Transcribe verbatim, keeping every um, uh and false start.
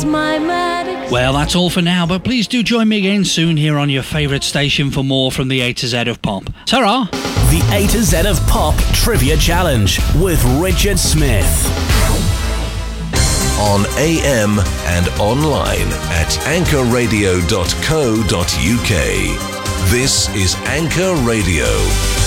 is my magic. Well, that's all for now, but please do join me again soon here on your favourite station for more from the A to Z of Pop. Ta-ra! The A to Z of Pop Trivia Challenge with Richard Smith. On A M and online at anchor radio dot co dot uk. This is Anchor Radio.